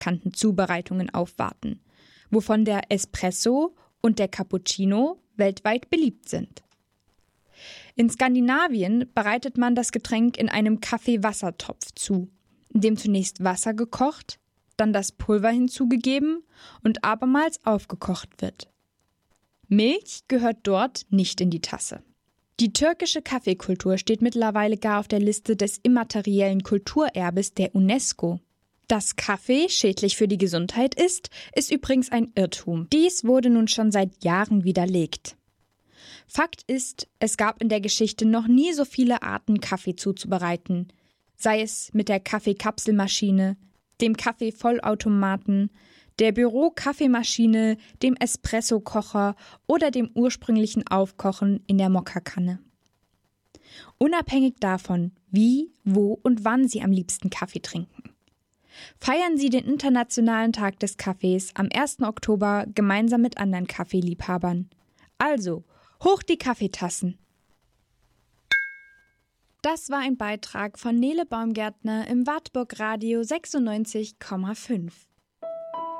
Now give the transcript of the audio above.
bekannten Zubereitungen aufwarten, wovon der Espresso und der Cappuccino weltweit beliebt sind. In Skandinavien bereitet man das Getränk in einem Kaffeewassertopf zu, in dem zunächst Wasser gekocht, dann das Pulver hinzugegeben und abermals aufgekocht wird. Milch gehört dort nicht in die Tasse. Die türkische Kaffeekultur steht mittlerweile gar auf der Liste des immateriellen Kulturerbes der UNESCO. Dass Kaffee schädlich für die Gesundheit ist übrigens ein Irrtum. Dies wurde nun schon seit Jahren widerlegt. Fakt ist, es gab in der Geschichte noch nie so viele Arten, Kaffee zuzubereiten, sei es mit der Kaffeekapselmaschine, dem Kaffeevollautomaten, der Büro-Kaffeemaschine, dem Espresso-Kocher oder dem ursprünglichen Aufkochen in der Mokkakanne. Unabhängig davon, wie, wo und wann Sie am liebsten Kaffee trinken. Feiern Sie den Internationalen Tag des Kaffees am 1. Oktober gemeinsam mit anderen Kaffeeliebhabern. Also, hoch die Kaffeetassen! Das war ein Beitrag von Nele Baumgärtner im Wartburg Radio 96,5.